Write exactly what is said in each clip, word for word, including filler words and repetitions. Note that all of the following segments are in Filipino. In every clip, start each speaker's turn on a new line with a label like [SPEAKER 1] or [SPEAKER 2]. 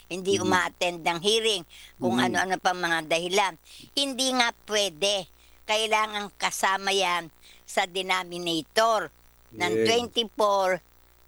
[SPEAKER 1] hindi
[SPEAKER 2] Mm.
[SPEAKER 1] uma-attend ng hearing, kung
[SPEAKER 2] Mm.
[SPEAKER 1] ano-ano pang mga dahilan. Hindi nga puwede. Kailangang kasama 'yan sa denominator ng
[SPEAKER 2] Yes.
[SPEAKER 1] twenty-four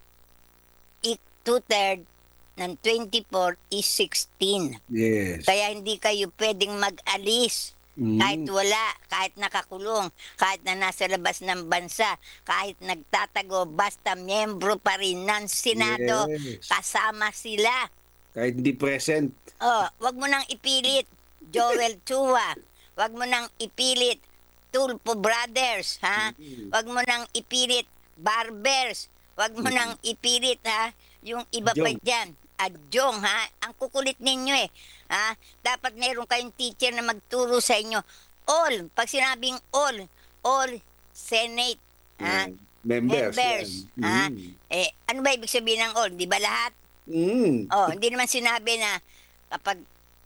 [SPEAKER 1] ik two-third ng twenty-four is sixteen.
[SPEAKER 2] Yes.
[SPEAKER 1] Kaya hindi kayo puwedeng mag-alis kahit
[SPEAKER 2] Hmm.
[SPEAKER 1] wala, kahit nakakulong, kahit na nasa labas ng bansa, kahit nagtatago, basta miyembro pa rin ng Senado,
[SPEAKER 2] Yes.
[SPEAKER 1] kasama sila.
[SPEAKER 2] Kahit hindi present.
[SPEAKER 1] Oh, 'wag mo nang ipilit, Joel Chua, 'wag mo nang ipilit, Tulfo Brothers, ha?
[SPEAKER 2] Mm.
[SPEAKER 1] 'Wag mo nang ipilit, Barbers, 'wag mo nang
[SPEAKER 2] Mm.
[SPEAKER 1] ipilit, ha, yung iba pa
[SPEAKER 2] Jong.
[SPEAKER 1] diyan, Adjong, ha? Ang kukulit ninyo, eh, ha? Dapat meron kayong teacher na magturo sa inyo. All, 'pag sinabing all, all Senate, ha,
[SPEAKER 2] Yan, members,
[SPEAKER 1] members,
[SPEAKER 2] yan.
[SPEAKER 1] ha?
[SPEAKER 2] Mm.
[SPEAKER 1] Eh, ano ba ibig sabihin ng all, 'di ba lahat?
[SPEAKER 2] Mm.
[SPEAKER 1] Oh, hindi naman sinabi na kapag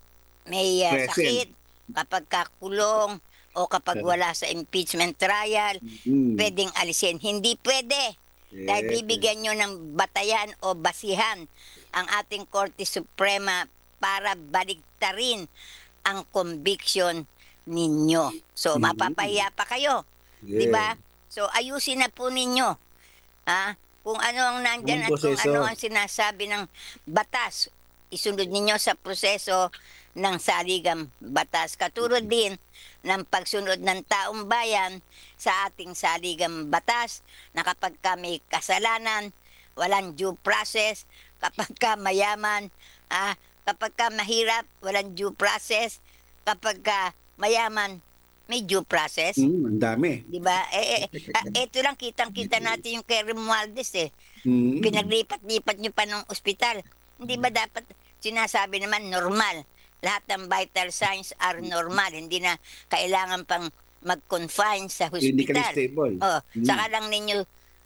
[SPEAKER 1] may, ah,
[SPEAKER 2] Present.
[SPEAKER 1] sakit, kapagka kulong, o kapag
[SPEAKER 2] Pero
[SPEAKER 1] wala sa impeachment trial,
[SPEAKER 2] Mm.
[SPEAKER 1] puwedeng alisin. Hindi puwede. Dahil
[SPEAKER 2] Yes.
[SPEAKER 1] bibigyan niyo ng batayan o basihan ang ating Korte Suprema para baliktarin ang conviction ninyo. So,
[SPEAKER 2] Mhm.
[SPEAKER 1] mapapahiya pa kayo, 'di
[SPEAKER 2] Yes.
[SPEAKER 1] ba? So, ayusin na po ninyo, ah, kung ano ang nandiyan
[SPEAKER 2] Tamang
[SPEAKER 1] at kung ano
[SPEAKER 2] proseso.
[SPEAKER 1] ang sinasabi ng batas, isunod ninyo sa proseso ng saligang batas. Katulad din ng pagsunod ng taong bayan sa ating saligang batas na kapagka may kasalanan, walang due process, kapagka mayaman, ah, kapagka mahirap, walang due process, kapagka mayaman, may due process.
[SPEAKER 2] Hmm, ang dami.
[SPEAKER 1] 'Di ba? Eh, eh, ah, eto lang kitang-kita natin yung kay Romualdez, eh.
[SPEAKER 2] Mm.
[SPEAKER 1] Pinaglipat-lipat niyo pa ng ospital. Hindi ba dapat sinasabi naman normal, lahat ng vital signs are normal, hindi na kailangan pang mag-confine sa
[SPEAKER 2] Clinically
[SPEAKER 1] hospital.
[SPEAKER 2] stable.
[SPEAKER 1] Oh,
[SPEAKER 2] Mm.
[SPEAKER 1] saka lang ninyo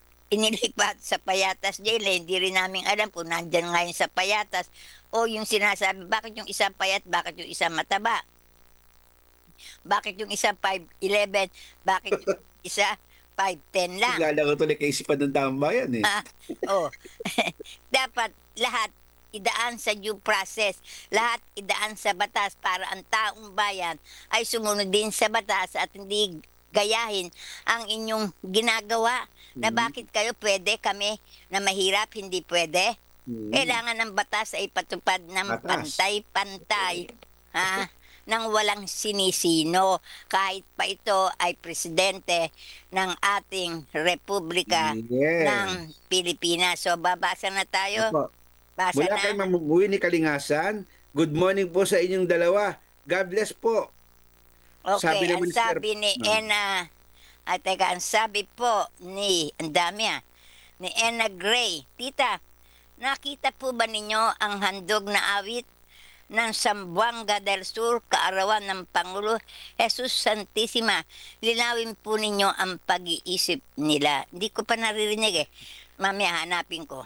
[SPEAKER 1] inilipat sa Payatas Jail, eh, hindi rin namin alam kung nandiyan nga yun sa Payatas o yung sinasabi, bakit yung isa payat, bakit yung isa mataba? Bakit yung isa five eleven, bakit yung isa five ten lang?
[SPEAKER 2] Bigla lang ako tuloy kaisipan ng tambayan, eh.
[SPEAKER 1] Ah, oh. Dapat lahat idaan sa due process, lahat idaan sa batas para ang taong bayan ay sumunod din sa batas at hindi gayahin ang inyong ginagawa. Na
[SPEAKER 2] Mm.
[SPEAKER 1] bakit kayo pwede, kami na mahirap hindi pwede?
[SPEAKER 2] Mm.
[SPEAKER 1] Kailangan ng batas ay patupad ng
[SPEAKER 2] Batas.
[SPEAKER 1] pantay-pantay, ha, nang walang sinisino, kahit pa ito ay presidente ng ating Republika ng
[SPEAKER 2] Yes.
[SPEAKER 1] Pilipinas. So, babasa na tayo.
[SPEAKER 2] Opo.
[SPEAKER 1] Basa
[SPEAKER 2] Mula kay
[SPEAKER 1] na.
[SPEAKER 2] Ma'am Buwi ni Kalingasan, good morning po sa inyong dalawa. God bless po. Sabi
[SPEAKER 1] Okay, ang
[SPEAKER 2] naman ni Sir
[SPEAKER 1] sabi ni
[SPEAKER 2] ah.
[SPEAKER 1] Ena, at teka, ang sabi po ni, ang dami ah, ni Ena Gray, Tita, nakita po ba ninyo ang handog na awit ng Zamboanga del Sur, kaarawan ng Pangulo Jesus Santissima? Linawin po ninyo ang pag-iisip nila. Hindi ko pa naririnig eh. Mamaya hanapin ko.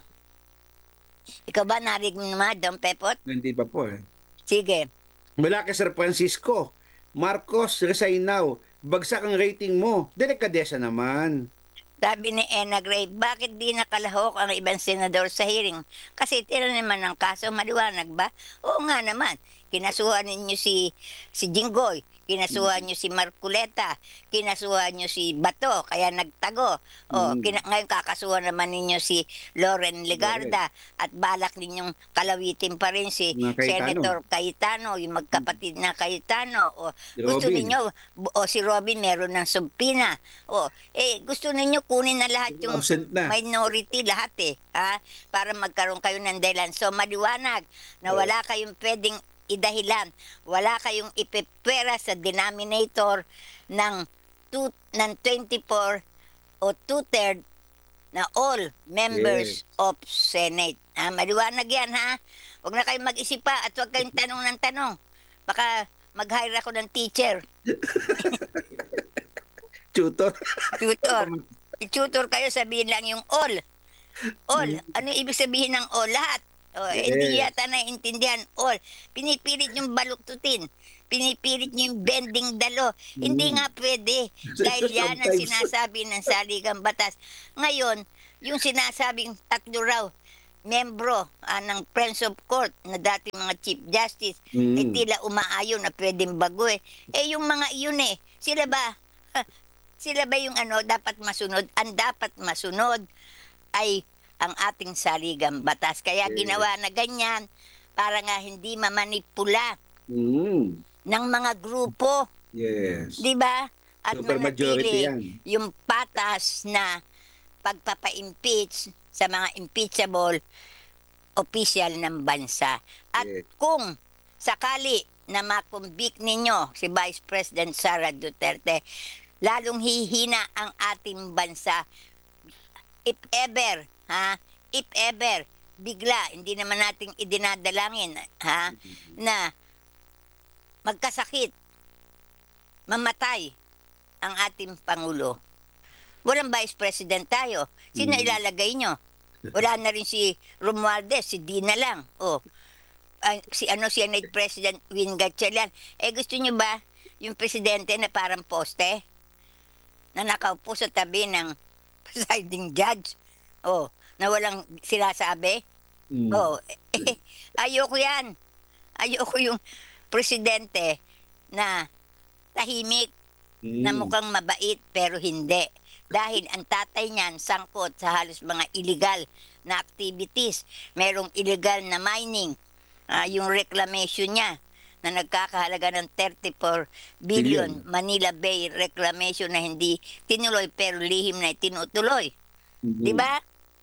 [SPEAKER 1] Ikaw ba narinig mo naman, Don Pepot?
[SPEAKER 2] Hindi pa po, eh.
[SPEAKER 1] Sige.
[SPEAKER 2] Mula kay Sir Francisco, Marcos, resign now. Bagsak ang rating mo. Delikadesa naman.
[SPEAKER 1] Sabi ni Ena Gray, bakit di nakalahok ang ibang senador sa hearing? Kasi tira naman ng kaso, maliwanag ba? Oo nga naman. Kinasuhan ninyo si, si Jinggoy, kinasuhan nyo si Marculeta, kinasuhan nyo si Bato, kaya nagtago. O,
[SPEAKER 2] Mm.
[SPEAKER 1] kina- ngayon kakasuhan naman ninyo si Loren Legarda at balak ninyong kalawitin pa rin si
[SPEAKER 2] Mga Cayetano.
[SPEAKER 1] Senator Cayetano, yung magkapatid na Cayetano. O,
[SPEAKER 2] Si
[SPEAKER 1] gusto
[SPEAKER 2] Robin.
[SPEAKER 1] ninyo, bu- o si Robin meron ng sumpina. O, eh, gusto ninyo kunin na lahat yung
[SPEAKER 2] Absent na.
[SPEAKER 1] minority, lahat eh. Ha? Para magkaroon kayo ng dahilan. So, maliwanag na wala kayong pwedeng idahilan. Wala kayong ipepera sa denominator ng, two, ng twenty-four o two-third na all members
[SPEAKER 2] Yes.
[SPEAKER 1] of Senate. Ah, maliwanag yan, ha? Huwag na kayong mag-isip pa at huwag kayong tanong ng tanong. Baka mag-hire ako ng teacher,
[SPEAKER 2] Tutor.
[SPEAKER 1] tutor. I-tutor kayo, sabihin lang yung all. All. Ano ibig sabihin ng all? Lahat. O, hindi
[SPEAKER 2] Yes.
[SPEAKER 1] yata naiintindihan. All. Pinipilit yung baluktutin. Pinipilit nyo yung bending dalo. Hindi
[SPEAKER 2] Mm.
[SPEAKER 1] nga pwede. Dahil yan ang
[SPEAKER 2] Sometimes.
[SPEAKER 1] sinasabi ng saligang batas. Ngayon, yung sinasabing tatlo raw membro ah, ng Friends of Court na dati mga Chief Justice,
[SPEAKER 2] Mm.
[SPEAKER 1] eh tila umaayon na pwedeng bago eh. Eh yung mga iyon eh, sila ba, sila ba yung ano dapat masunod? Ang dapat masunod ay ang ating saligang batas. Kaya
[SPEAKER 2] Yes.
[SPEAKER 1] ginawa na ganyan para nga hindi mamanipula
[SPEAKER 2] Mm.
[SPEAKER 1] ng mga grupo,
[SPEAKER 2] Yes.
[SPEAKER 1] di ba? At
[SPEAKER 2] Super majority
[SPEAKER 1] manatili
[SPEAKER 2] yan.
[SPEAKER 1] yung patas na pagpapa-impeach sa mga impeachable official ng bansa. At
[SPEAKER 2] Yes.
[SPEAKER 1] kung sakali na makumbik ninyo si Vice President Sara Duterte, lalong hihina ang ating bansa. If ever, ha? If ever, bigla, hindi naman nating idinadalangin, ha? Na magkasakit, mamatay ang ating Pangulo. Walang Vice President tayo. Sino
[SPEAKER 2] Mm.
[SPEAKER 1] ilalagay nyo? Wala na rin si Romualdez, si Dina lang. O, ay, si ano, si Senate President Win Gatchalian. Eh, gusto nyo ba yung presidente na parang poste? Na nakaupo sa tabi ng presiding judge? O, na walang sinasabi?
[SPEAKER 2] Mm.
[SPEAKER 1] Oh, eh, ayoko yan. Ayoko yung presidente na tahimik,
[SPEAKER 2] Mm.
[SPEAKER 1] na mukhang mabait pero hindi. Dahil ang tatay niyan sangkot sa halos mga illegal na activities. Merong illegal na mining. Ah, yung reclamation niya na nagkakahalaga ng thirty-four billion
[SPEAKER 2] Billion.
[SPEAKER 1] Manila Bay reclamation na hindi tinuloy pero lihim na tinutuloy.
[SPEAKER 2] Mhm.
[SPEAKER 1] Di ba?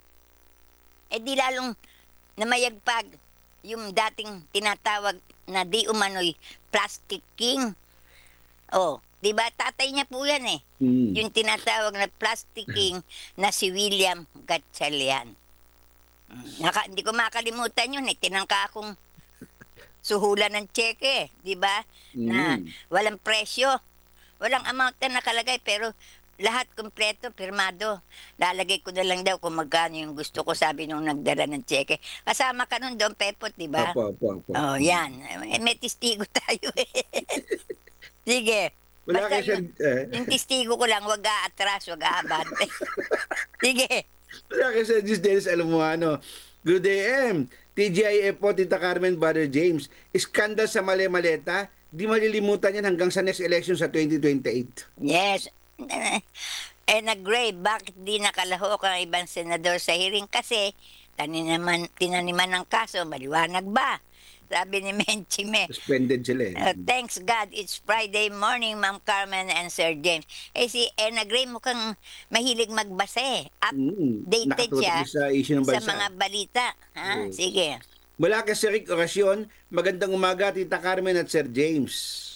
[SPEAKER 1] Eh di lalong namayagpag yung dating tinatawag na di umano'y plastic king. Oh, di ba tatay niya po yan eh.
[SPEAKER 2] Mm.
[SPEAKER 1] Yung tinatawag na plastic king na si William Gatchalian. Naka, hindi ko makalimutan yun eh. Tinangka akong suhulan ng cheque, di ba? Na
[SPEAKER 2] Mm.
[SPEAKER 1] walang presyo. Walang amount na nakalagay pero lahat kumpleto, pirmado. Lalagay ko na lang daw kung magkano yung gusto ko, sabi nung nagdala ng cheque. Kasama ka nun doon, Pepot, di ba?
[SPEAKER 2] Apo, apo, apo.
[SPEAKER 1] Oh, yan. Eh, may testigo tayo eh. Sige.
[SPEAKER 2] Wala
[SPEAKER 1] Basta
[SPEAKER 2] kayo siya,
[SPEAKER 1] yung,
[SPEAKER 2] eh,
[SPEAKER 1] yung testigo ko lang, wag aatras, wag aabante. Sige.
[SPEAKER 2] wala kayo siya, Diyos Dennis, alam mo ano. Good day, M. T G I F po, Tita Carmen, Brother James. Iskandal sa mali-maleta, di malilimutan yan hanggang sa next election sa twenty twenty-eight.
[SPEAKER 1] Yes. Eh, nag-Gray, bakit di nakalahok ang ibang senador sa hearing? Kasi, taninaman, tinaniman ng kaso, maliwanag ba? Sabi ni Menchime.
[SPEAKER 2] Suspended sila eh.
[SPEAKER 1] Uh, thanks God, it's Friday morning, Ma'am Carmen and Sir James. Eh si Ena Gray mukhang mahilig magbasa eh.
[SPEAKER 2] Mm.
[SPEAKER 1] Updated
[SPEAKER 2] Nakatutok
[SPEAKER 1] siya
[SPEAKER 2] sa issue ng
[SPEAKER 1] sa
[SPEAKER 2] bansa.
[SPEAKER 1] mga balita. Ha?
[SPEAKER 2] Yes.
[SPEAKER 1] Sige.
[SPEAKER 2] Mula kay Sir Rick Orasyon, magandang umaga, Tita Carmen at Sir James.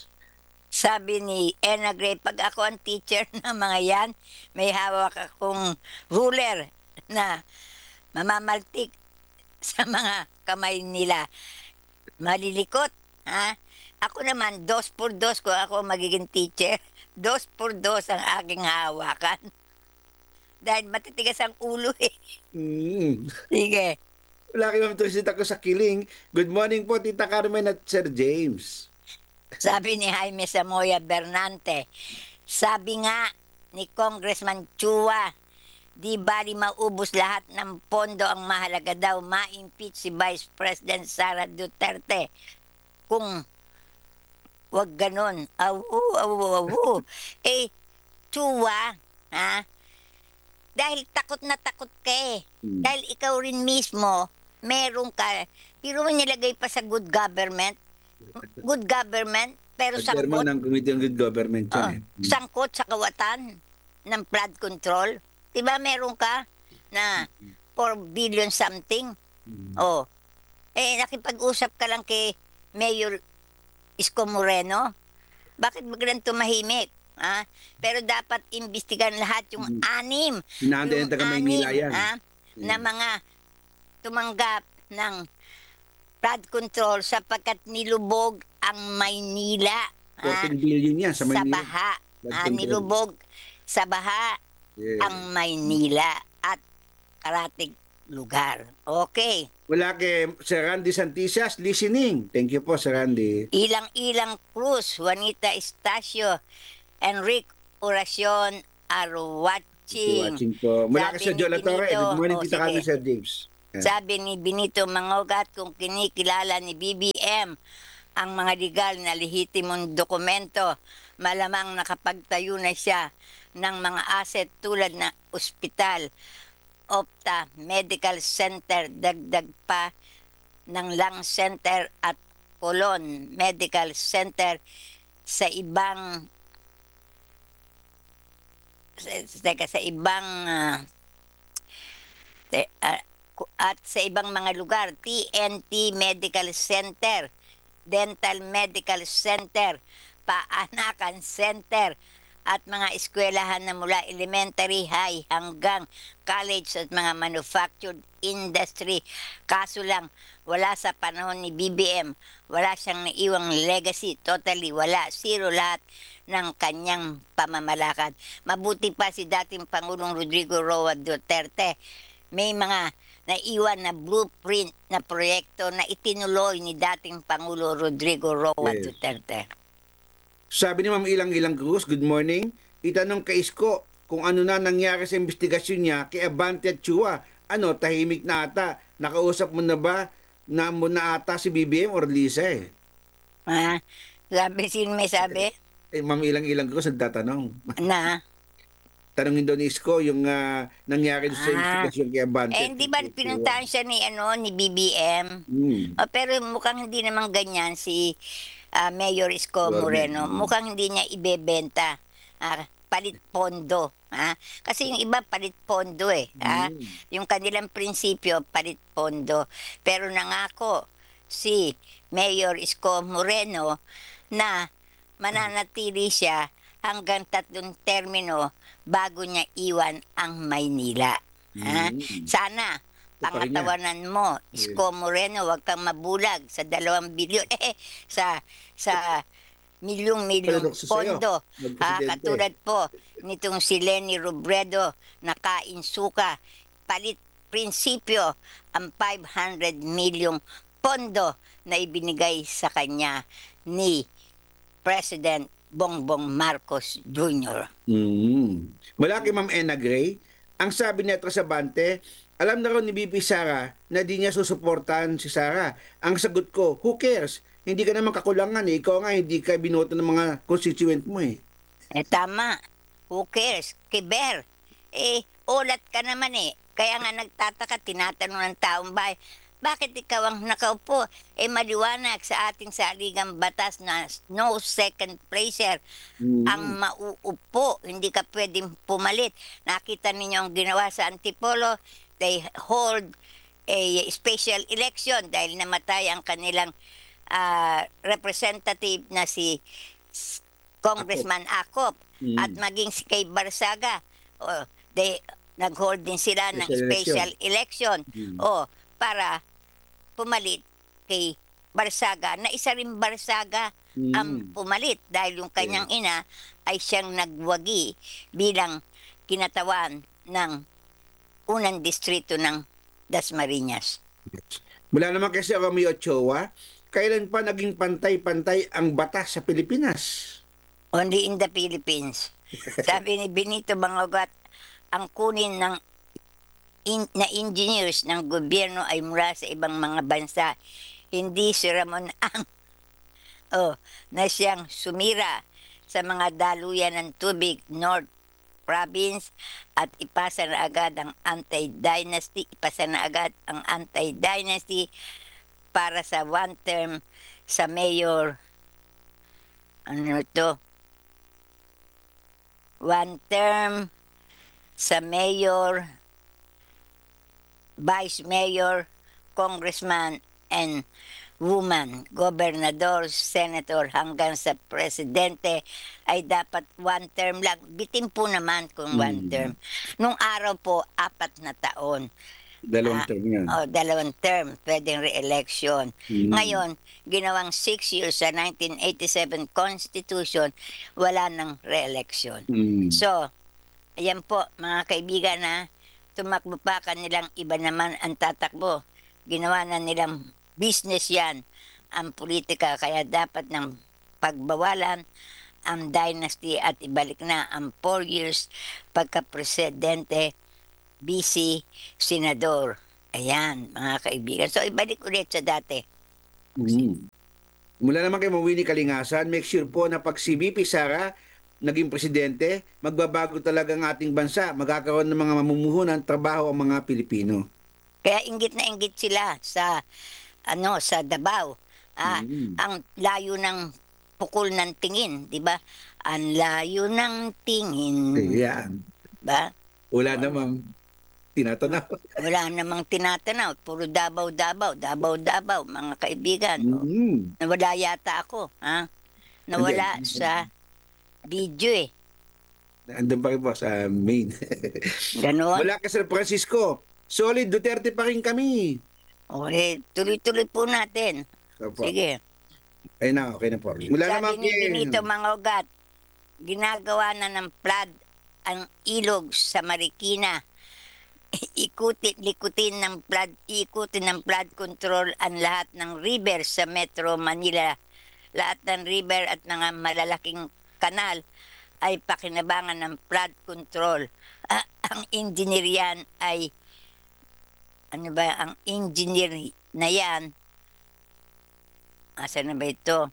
[SPEAKER 1] Sabi ni Ena Gray, pag ako ang teacher ng mga yan, may hawak akong ruler na mamamaltik sa mga kamay nila. Malilikot. Ha? Ako naman, dos por dos kung ako magiging teacher. Dos por dos ang aking hawakan. Dahil matitigas ang ulo eh.
[SPEAKER 2] Mm.
[SPEAKER 1] Sige.
[SPEAKER 2] Wala kayo matusit ako sa kiling. Good morning po, Tita Carmen at Sir James.
[SPEAKER 1] Sabi ni Jaime Samoya Bernante, sabi nga ni Congressman Chua, di bali maubos lahat ng pondo, ang mahalaga daw ma-impeach si Vice President Sara Duterte. Kung wag ganon, awu, awu, awu. Eh, Chua, ha? Dahil takot na takot ka eh.
[SPEAKER 2] Hmm.
[SPEAKER 1] Dahil ikaw rin mismo, meron ka, pero mo nilagay pa sa good government, good government, pero
[SPEAKER 2] At chairman
[SPEAKER 1] sangkot,
[SPEAKER 2] ng Committee on Good Government yan
[SPEAKER 1] oh,
[SPEAKER 2] eh. Mm.
[SPEAKER 1] sangkot sa kawatan ng flood control. Diba meron ka na four billion something?
[SPEAKER 2] Mm.
[SPEAKER 1] Oh. Eh, nakipag-usap ka lang kay Mayor Isko Moreno. Bakit biglang tumahimik? Ha? Pero dapat imbestigan lahat yung
[SPEAKER 2] Mm.
[SPEAKER 1] anim.
[SPEAKER 2] Hinahanda
[SPEAKER 1] yung
[SPEAKER 2] ng taga Maynila
[SPEAKER 1] anim,
[SPEAKER 2] yan.
[SPEAKER 1] ha?
[SPEAKER 2] Mm.
[SPEAKER 1] Na mga tumanggap ng flood control sapagkat nilubog ang Maynila. ha?
[SPEAKER 2] fourteen billion yan sa
[SPEAKER 1] Sa
[SPEAKER 2] Maynila.
[SPEAKER 1] baha.
[SPEAKER 2] Flood
[SPEAKER 1] Ah,
[SPEAKER 2] control.
[SPEAKER 1] nilubog sa baha
[SPEAKER 2] Yeah.
[SPEAKER 1] ang Maynila at karatig lugar. Okay.
[SPEAKER 2] Wala kay Sir Randy Santisas, listening. Thank you po, Sir Randy.
[SPEAKER 1] Ilang-ilang Cruz, Juanita Estacio, Enrique Oracion are
[SPEAKER 2] Thank you
[SPEAKER 1] watching.
[SPEAKER 2] watching po. Mula kay
[SPEAKER 1] Sabi
[SPEAKER 2] Sir
[SPEAKER 1] ni
[SPEAKER 2] Jola Torre.
[SPEAKER 1] Benito,
[SPEAKER 2] Good morning,
[SPEAKER 1] oh,
[SPEAKER 2] Tita
[SPEAKER 1] sige.
[SPEAKER 2] Carmen, Sir James.
[SPEAKER 1] Sabi ni Benito Mangogat, kung kinikilala ni B B M ang mga legal na lehitimong dokumento, malamang nakapagtayo na siya ng mga asset tulad na ospital, Opta Medical Center, dagdag pa ng Lung Center at Colon Medical Center sa ibang sa, teka, sa ibang ah, te- ah, ku- at sa ibang mga lugar, T N T Medical Center, Dental Medical Center, Paanakan Center, at mga eskwelahan na mula elementary, high hanggang college at mga manufactured industry. Kaso lang, wala sa panahon ni B B M, wala siyang naiwang legacy, totally wala, zero lahat ng kanyang pamamalakad. Mabuti pa si dating Pangulong Rodrigo Roa Duterte, may mga naiwan na blueprint na proyekto na itinuloy ni dating Pangulo Rodrigo Roa
[SPEAKER 2] Yes.
[SPEAKER 1] Duterte.
[SPEAKER 2] Sabi ni Ma'am Ilang Ilang Cruz, good morning. Itanong kay Isko kung ano na nangyari sa investigasyon niya kay Abante at Chua. Ano, tahimik na ata. Nakausap mo na ba na mo na ata si B B M or Lisa eh?
[SPEAKER 1] Ah, sabi, sino may sabi?
[SPEAKER 2] Eh, Ma'am Ilang Ilang Cruz nagtatanong.
[SPEAKER 1] Na,
[SPEAKER 2] Tanongin daw ni Isko yung ah, nangyari sa
[SPEAKER 1] Ah.
[SPEAKER 2] investigasyon kay Abante.
[SPEAKER 1] eh, di ba pinuntahan siya ni, ano, ni B B M?
[SPEAKER 2] Hmm.
[SPEAKER 1] Oh, pero mukhang hindi naman ganyan si ah, Mayor Isko
[SPEAKER 2] Yorme,
[SPEAKER 1] Moreno.
[SPEAKER 2] mm.
[SPEAKER 1] Mukhang hindi niya ibebenta. Ah, palit pondo. Ha? Kasi yung iba palit pondo eh. Ha?
[SPEAKER 2] Mm.
[SPEAKER 1] Yung kanilang prinsipyo, palit pondo. Pero nangako si Mayor Isko Moreno na mananatili siya hanggang tatlong termino bago niya iwan ang Maynila. Ha?
[SPEAKER 2] Mm.
[SPEAKER 1] Sana
[SPEAKER 2] Ito pa rin niya.
[SPEAKER 1] pangatawanan mo, Isko Moreno, wag kang mabulag sa dalawang bilyon, eh, sa sa milyong-milyong
[SPEAKER 2] Paradokso sa'yo,
[SPEAKER 1] pondo. Ha,
[SPEAKER 2] magpresidente.
[SPEAKER 1] katulad po nitong si Leni Robredo na kain suka, palit prinsipyo ang five hundred milyong pondo na ibinigay sa kanya ni President Bongbong Marcos Junior
[SPEAKER 2] Mm. Mula kay Ma'am Ena Gray, ang sabi ni Atras Abante, alam na raw ni B P Sara na di niya susuportahan si Sara. Ang sagot ko, who cares? Hindi ka naman kakulangan eh. Ikaw nga hindi ka binoto ng mga constituent mo eh.
[SPEAKER 1] Eh tama, who cares? Kiber, eh ulat ka naman eh. Kaya nga nagtataka, tinatanong ng taong bahay, bakit ikaw ang nakaupo? Eh maliwanag sa ating saligang batas na no second placer
[SPEAKER 2] Mm.
[SPEAKER 1] ang mauupo. Hindi ka pwedeng pumalit. Nakita ninyo ang ginawa sa Antipolo. They hold a special election dahil namatay ang kanilang ah, representative na si S- Congressman Acop.
[SPEAKER 2] Mm.
[SPEAKER 1] At maging si kay Barsaga. Oh, they nag-hold din sila ng
[SPEAKER 2] Special
[SPEAKER 1] special election.
[SPEAKER 2] Mm.
[SPEAKER 1] Oh, para pumalit kay Barsaga na isa rin Barsaga ang
[SPEAKER 2] Mm.
[SPEAKER 1] pumalit dahil yung kanyang ina ay siyang nagwagi bilang kinatawan ng unang distrito ng Dasmariñas.
[SPEAKER 2] Mula naman kasi Romeo Ochoa, kailan pa naging pantay-pantay ang batas sa Pilipinas?
[SPEAKER 1] Only in the Philippines. Sabi ni Benito Bangogat, ang kunin ng in, na engineers ng gobyerno ay mula sa ibang mga bansa. Hindi si Ramon ang oh, na siyang sumira sa mga daluyan ng tubig North Province at ipasa na agad ang anti-dynasty, ipasa na agad ang anti-dynasty para sa one term sa mayor, ano ito, one term sa mayor, vice mayor, congressman, and woman, gobernador, senator, hanggang sa presidente ay dapat one term lang. Bitin po naman kung one
[SPEAKER 2] Mm.
[SPEAKER 1] term. Nung araw po, apat na taon.
[SPEAKER 2] Dalawang
[SPEAKER 1] Ah,
[SPEAKER 2] term yan.
[SPEAKER 1] O, dalawang term, pwedeng re-election.
[SPEAKER 2] Mm.
[SPEAKER 1] Ngayon, ginawang six years sa nineteen eighty-seven Constitution, wala ng re-election.
[SPEAKER 2] Mm.
[SPEAKER 1] So, ayan po, mga kaibigan na tumakbo pa kanilang iba naman ang tatakbo. Ginawa na nilang business yan, ang politika. Kaya dapat ng pagbawalan ang dynasty at ibalik na ang four years pagka-presidente, busy, senador. Ayan, mga kaibigan. So, ibalik ulit sa dati.
[SPEAKER 2] Mm. Mula naman kay Mawini Kalingasan, make sure po na pag si V P Sara naging presidente, magbabago talaga ang ating bansa. Magkakaroon ng mga mamumuho ng trabaho ang mga Pilipino.
[SPEAKER 1] Kaya inggit na inggit sila sa, ano, sa Davao. Ah,
[SPEAKER 2] Mm.
[SPEAKER 1] ang layo ng pukol ng tingin, di ba? Ang layo ng tingin,
[SPEAKER 2] Ayan.
[SPEAKER 1] ba?
[SPEAKER 2] Wala namang tinatanaw.
[SPEAKER 1] Wala namang tinatanaw, puro Davao, Davao, Davao, Davao, mga kaibigan. O,
[SPEAKER 2] Mm.
[SPEAKER 1] nawala yata ako, ha? Nawala
[SPEAKER 2] Hindi.
[SPEAKER 1] sa video eh.
[SPEAKER 2] Andun pa rin po sa main.
[SPEAKER 1] Ganon.
[SPEAKER 2] Mula kay San Francisco, solid Duterte pa rin kami.
[SPEAKER 1] Okay, tuloy-tuloy po natin.
[SPEAKER 2] Opo.
[SPEAKER 1] Sige.
[SPEAKER 2] Ayun na, okay na po. Mula naman
[SPEAKER 1] Sabi ni
[SPEAKER 2] kay...
[SPEAKER 1] Benito Mangogat, ginagawa na ng flood ang ilog sa Marikina. Ikutin, likutin ng flood, ikutin ng flood control ang lahat ng river sa Metro Manila. Lahat ng river at mga malalaking kanal ay pakinabangan ng flood control. Ah, ang engineer yan ay, ano ba, ang engineer na yan, asa na ba ito?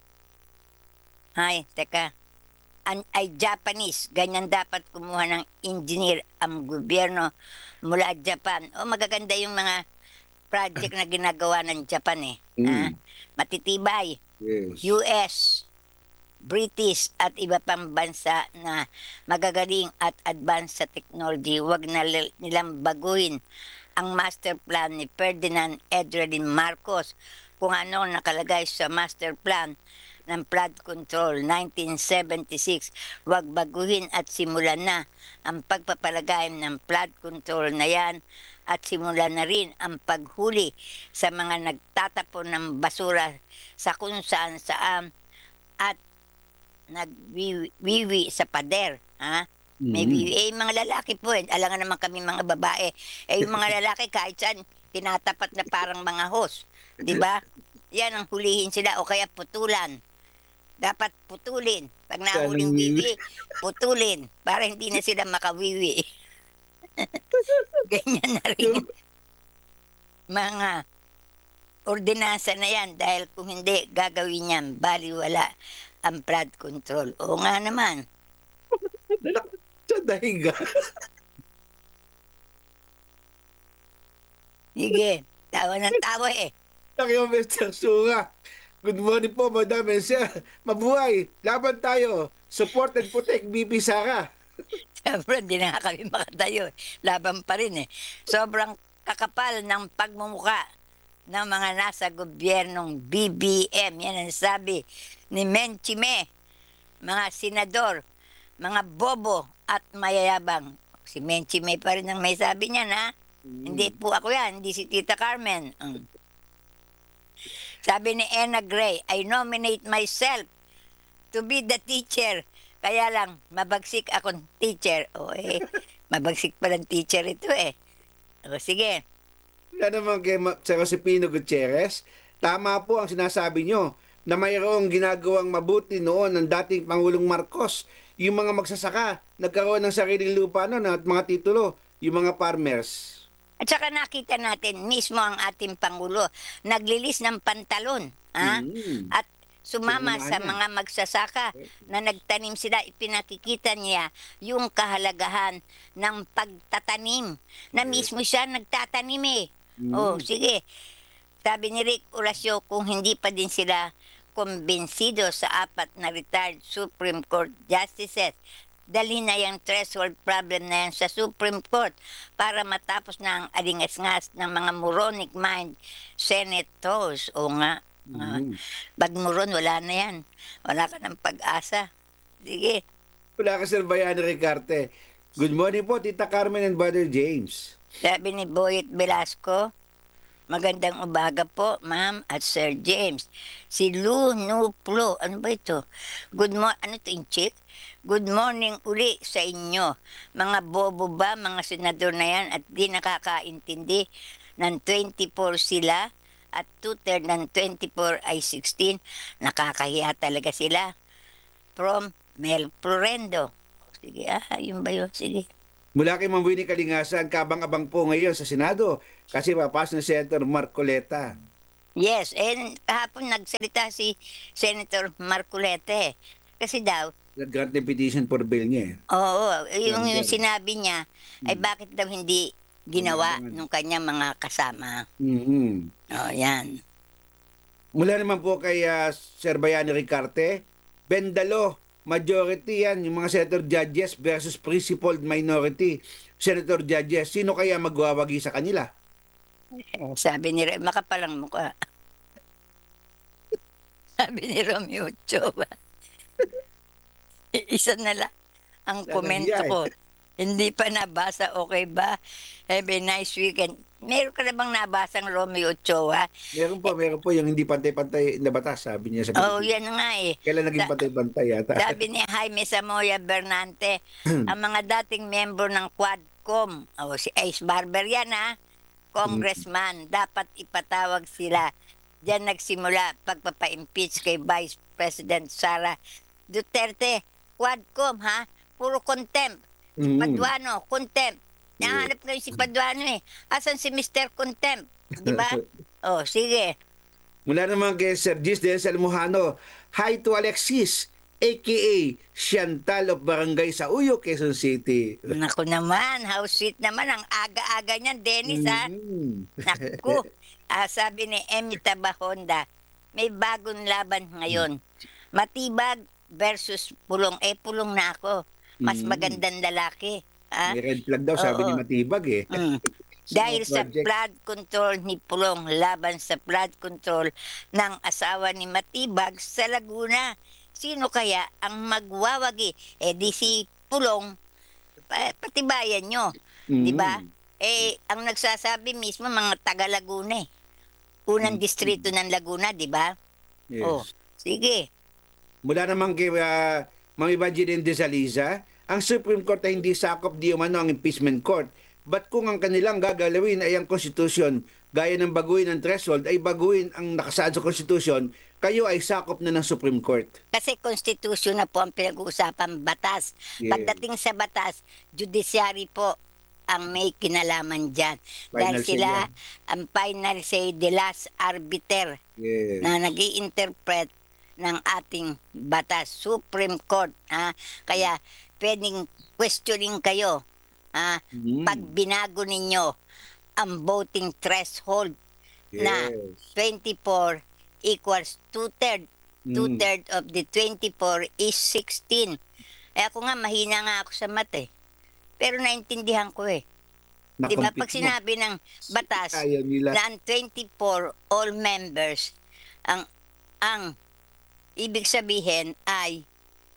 [SPEAKER 1] Ay, teka. An, ay Japanese. Ganyan dapat kumuha ng engineer ang gobyerno mula Japan. O magaganda yung mga project na ginagawa ng Japan eh.
[SPEAKER 2] Mm.
[SPEAKER 1] Ah, matitibay.
[SPEAKER 2] Yes.
[SPEAKER 1] U S, British at iba pang bansa na magagaling at advanced sa technology. Huwag na li- nilang baguhin ang master plan ni Ferdinand Edwin Marcos kung ano nakalagay sa master plan ng flood control nineteen seventy-six. Huwag baguhin at simulan na ang pagpapalagay ng flood control na yan at simulan na rin ang paghuli sa mga nagtatapon ng basura sa kung saan saan at nagwiwi sa pader. Ha? May
[SPEAKER 2] Mm.
[SPEAKER 1] wiwi. Eh, yung mga lalaki po, eh, alangan naman kami mga babae. Eh, yung mga lalaki kahit saan, tinatapat na parang mga hose. Di ba? Yan ang hulihin sila o kaya putulan. Dapat putulin. Pag nahuling
[SPEAKER 2] Sanang
[SPEAKER 1] wiwi, putulin para hindi na sila makawiwi. Ganyan na rin mga ordinansa na yan dahil kung hindi gagawin yan, baliwala ang flood control. Oo nga naman.
[SPEAKER 2] Sa dahiga.
[SPEAKER 1] Sige, tawa ng tawa eh.
[SPEAKER 2] Takiyo, mister Sunga. Good morning po, Madam and Sir. Mabuhay. Laban tayo. Support and protect B P Sara.
[SPEAKER 1] Siyempre, hindi na nga kami makatayo. Laban pa rin eh. Sobrang kakapal ng pagmumuka ng mga nasa gobyernong B B M. Yan ang sabi ni Menchime. Mga senador, mga bobo at mayayabang. Si Menchime pa rin ang may sabi niyan, ha? Hindi po ako yan, hindi si Tita Carmen. Mm. Sabi ni Enna Gray, I nominate myself to be the teacher. Kaya lang, mabagsik akong teacher. O eh, mabagsik palang teacher ito eh. O sige.
[SPEAKER 2] Wala naman kay Ma- Sir Josepino Gutierrez. Tama po ang sinasabi nyo na mayroong ginagawang mabuti noon ng dating Pangulong Marcos. Yung mga magsasaka, nagkaroon ng sariling lupa noon at mga titulo, yung mga farmers.
[SPEAKER 1] At saka nakita natin mismo ang ating Pangulo naglilis ng pantalon. Ha?
[SPEAKER 2] Mm.
[SPEAKER 1] At sumama
[SPEAKER 2] Sinungahan
[SPEAKER 1] sa
[SPEAKER 2] niya.
[SPEAKER 1] mga magsasaka na nagtanim sila, ipinakikita niya yung kahalagahan ng pagtatanim na mismo siya nagtatanim eh.
[SPEAKER 2] Mm.
[SPEAKER 1] Oh, sige. Sabi ni Rick Horacio, kung hindi pa din sila kumbinsido sa apat na retired Supreme Court justices, dalhin na yung threshold problem na yan sa Supreme Court para matapos na ang alingas-ngas ng mga moronic mind senators. O nga, uh,
[SPEAKER 2] Mm.
[SPEAKER 1] pag moron, wala na yan. Wala ka ng pag-asa. Sige.
[SPEAKER 2] Wala ka, Sir Bayani Ricarte. Good morning po, Tita Carmen and Brother James.
[SPEAKER 1] Sabi ni Boyet Velasco, magandang umaga po, ma'am, at Sir James. Si Lou Nuplo, ano ba ito? Good morning, ano ito, in chick? Good morning uli sa inyo. Mga bobo ba, mga senador na yan at di nakakaintindi ng twenty-four sila at two-third ng twenty-four ay sixteen. Nakakahiya talaga sila. From Mel Florendo. Sige, ah, yun ba yun? Sige.
[SPEAKER 2] Mula kay Ma'am Winnie Kalingasan, kabang-abang po ngayon sa Senado. Kasi papasok ni Senator Marcoleta.
[SPEAKER 1] Yes, and kahapon nagsalita si Senator Marcolete. Kasi daw,
[SPEAKER 2] Nag-grant ng petition for bail niya eh.
[SPEAKER 1] oo, yung, yung
[SPEAKER 2] Surrender.
[SPEAKER 1] sinabi niya, ay
[SPEAKER 2] Hmm.
[SPEAKER 1] bakit daw hindi ginawa
[SPEAKER 2] Ginawa.
[SPEAKER 1] nung kanyang mga kasama.
[SPEAKER 2] Mhm.
[SPEAKER 1] Oh, yan.
[SPEAKER 2] Mula naman po kay ah, Sir Bayani Ricarte, Bendalo, majority yan, yung mga senator judges versus principled minority. Senator judges, sino kaya magwawagi sa kanila?
[SPEAKER 1] Eh, Sabi ni Re- makapalang mukha. Sabi ni Romeo Ochoa, isa na lang ang
[SPEAKER 2] Sana
[SPEAKER 1] komento
[SPEAKER 2] niya eh.
[SPEAKER 1] ko. Hindi pa nabasa, okay ba? Have a nice weekend. Meron ka na bang nabasang Romeo Ochoa?
[SPEAKER 2] Meron po, meron po yung hindi pantay-pantay na batas, sabi niya sa
[SPEAKER 1] Oh,
[SPEAKER 2] Pilipinas.
[SPEAKER 1] yan nga eh.
[SPEAKER 2] Kailan naging
[SPEAKER 1] Sa-
[SPEAKER 2] pantay-pantay yata?
[SPEAKER 1] Sabi ni Jaime Samoya Bernante, ang mga dating member ng Quadcom, o si Ace Barber yan ha, congressman, dapat ipatawag sila. Diyan nagsimula pagpapa-impeach kay Vice President Sara Duterte. Quadcom ha, puro contempt.
[SPEAKER 2] Mm.
[SPEAKER 1] Paduano, contempt. Nahanap ko si Paduano eh. Asan si mister Contempt? Di ba? Oh, sige.
[SPEAKER 2] Mula naman kay Sir Gis del Salmuhano, hi to Alexis, a k a. Chantal of Barangay sa Uyo, Quezon City.
[SPEAKER 1] Naku naman, how sweet naman ang aga-aga niyan, Dennis ha.
[SPEAKER 2] Mm.
[SPEAKER 1] Naku, ah, sabi ni Emmy Tabahonda, may bagong laban ngayon. Matibag versus pulong. Eh, pulong na ako. Mas
[SPEAKER 2] Mm.
[SPEAKER 1] magandang lalaki. Ha?
[SPEAKER 2] May red flag daw, sabi
[SPEAKER 1] Oo.
[SPEAKER 2] ni Matibag eh.
[SPEAKER 1] Mm.
[SPEAKER 2] Sa
[SPEAKER 1] Dahil sa
[SPEAKER 2] project.
[SPEAKER 1] flood control ni Pulong laban sa flood control ng asawa ni Matibag sa Laguna. Sino kaya ang magwawagi? Eh di si Pulong, pa- patibayan nyo. Di ba?
[SPEAKER 2] Mm.
[SPEAKER 1] Eh, ang nagsasabi mismo mga taga Laguna eh. Unang
[SPEAKER 2] Mm.
[SPEAKER 1] distrito ng Laguna, di ba?
[SPEAKER 2] Yes.
[SPEAKER 1] Oh, sige.
[SPEAKER 2] Mula naman kay uh, Ma'am Evangeline de Saliza, ang Supreme Court ay hindi sakop di umano ang impeachment court. But kung ang kanilang gagalawin ay ang konstitusyon, gaya ng baguhin ang threshold, ay baguhin ang nakasaad sa konstitusyon, kayo ay sakop na ng Supreme Court.
[SPEAKER 1] Kasi konstitusyon na po ang pinag-uusapan, batas.
[SPEAKER 2] Yeah.
[SPEAKER 1] Pagdating sa batas, judiciary po ang may kinalaman dyan. Dahil
[SPEAKER 2] Final say
[SPEAKER 1] sila
[SPEAKER 2] yan.
[SPEAKER 1] ang final say, the last arbiter
[SPEAKER 2] Yes.
[SPEAKER 1] na nag interpret ng ating batas, Supreme Court. Ha? Kaya pwedeng questioning kayo ha?
[SPEAKER 2] Mm.
[SPEAKER 1] Pag binago ninyo ang voting threshold na
[SPEAKER 2] Yes.
[SPEAKER 1] twenty-four equals two-third.
[SPEAKER 2] Mm.
[SPEAKER 1] Two-third of the twenty-four is sixteen. Eh ako nga, mahina nga ako sa math eh. Pero naintindihan ko eh. Di ba?
[SPEAKER 2] Na-compute
[SPEAKER 1] Pag
[SPEAKER 2] mo.
[SPEAKER 1] sinabi ng batas
[SPEAKER 2] Ayaw nila.
[SPEAKER 1] na ang twenty-four all members, ang ang ibig sabihin ay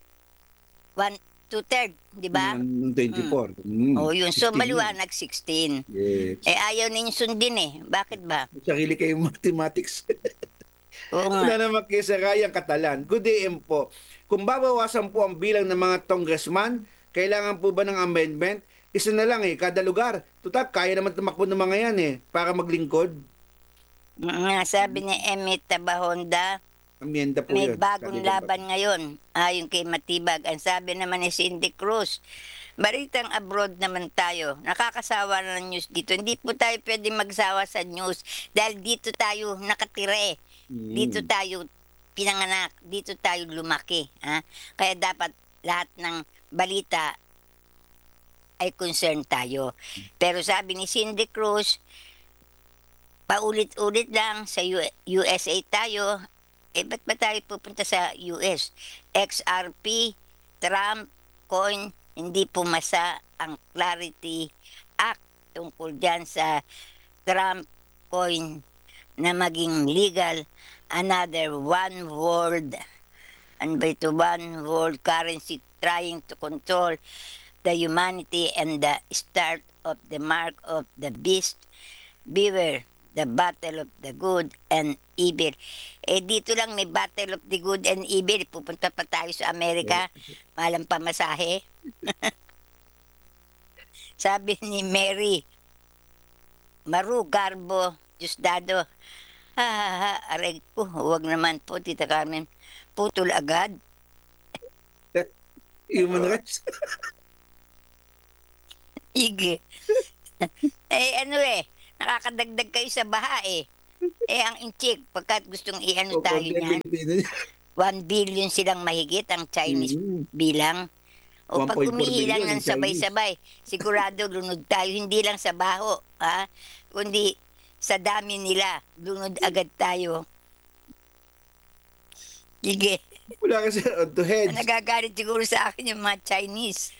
[SPEAKER 1] one, two-third, di ba?
[SPEAKER 2] Ng twenty-four. Mm.
[SPEAKER 1] O yun, so
[SPEAKER 2] sixteen.
[SPEAKER 1] maliwanag sixteen.
[SPEAKER 2] Yes.
[SPEAKER 1] Eh ayaw ninyo sundin eh. Bakit ba?
[SPEAKER 2] Sarili kayong mathematics.
[SPEAKER 1] Oo nga.
[SPEAKER 2] Una naman kay Sir Ryan Catalan. Good day M po. Kung babawasan po ang bilang ng mga congressman, kailangan po ba ng amendment? Isa na lang eh, kada lugar. Tutak, kaya naman tumakbo ng mga yan eh, para maglingkod.
[SPEAKER 1] Nga sabi ni Emmy Tabahonda,
[SPEAKER 2] Amienda po
[SPEAKER 1] may
[SPEAKER 2] yun.
[SPEAKER 1] bagong
[SPEAKER 2] Kada
[SPEAKER 1] laban ngayon, ayon kay Matibag. Ang sabi naman ni Cindy Cruz, balitang abroad naman tayo. Nakakasawa na ng news dito. Hindi po tayo pwede magsawa sa news dahil dito tayo nakatire.
[SPEAKER 2] Mm.
[SPEAKER 1] Dito tayo pinanganak. Dito tayo lumaki. Ha? Kaya dapat lahat ng balita ay concern tayo. Pero sabi ni Cindy Cruz, paulit-ulit lang sa U- USA tayo, eh ba't ba tayo pupunta sa U S? X R P, Trump, coin, hindi pumasa ang Clarity Act tungkol dyan sa Trump coin na maging legal. Another one world, and by to one world currency trying to control the humanity and the start of the mark of the beast. Beware the battle of the good and evil. Eh dito lang may battle of the good and evil. Pupunta pa tayo sa Amerika. Malang pamasahe. Sabi ni Mary Maru Garbo Diosdado, ha ha ha, aray ko, huwag naman po, Tita Carmen. Putol agad.
[SPEAKER 2] Human rights.
[SPEAKER 1] Ige. Eh ano eh, nakakadagdag kayo sa baha eh. Eh, ang inchik, pagkat gustong i-ano
[SPEAKER 2] O
[SPEAKER 1] tayo
[SPEAKER 2] konti
[SPEAKER 1] niyan,
[SPEAKER 2] Pilipino niya.
[SPEAKER 1] one billion silang mahigit ang Chinese
[SPEAKER 2] Mm,
[SPEAKER 1] bilang. O pag
[SPEAKER 2] one point four
[SPEAKER 1] umiilang
[SPEAKER 2] billion
[SPEAKER 1] ng
[SPEAKER 2] ang Chinese.
[SPEAKER 1] sabay-sabay, sigurado lunod tayo, hindi lang sa baho, ha? Kundi sa dami nila, lunod agad tayo. Sige,
[SPEAKER 2] Wala kasi on to heads.
[SPEAKER 1] nagagalit siguro sa akin yung mga Chinese.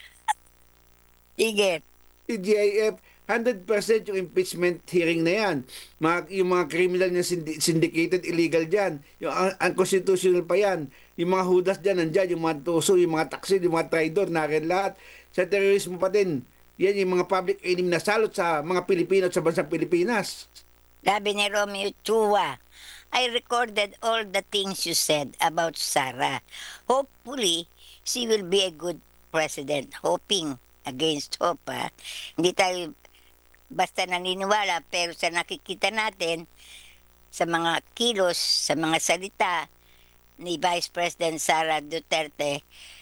[SPEAKER 1] Sige,
[SPEAKER 2] T G I F, one hundred percent yung impeachment hearing na yan. Mga, yung mga criminal na syndi- syndicated illegal dyan. Yung un- unconstitutional pa yan. Yung mga hudas dyan, nandyan. Yung mga tuso, yung mga taksid, yung mga traidor, narin lahat. Sa terorismo pa din. Yan yung mga public enemy na salot sa mga Pilipino at sa bansang Pilipinas.
[SPEAKER 1] sabi ni Romeo Chua, I recorded all the things you said about Sarah. Hopefully, she will be a good president. Hoping against hope, ha? Hindi tayo basta naniniwala, pero sa nakikita natin, sa mga kilos, sa mga salita ni Vice President Sara Duterte,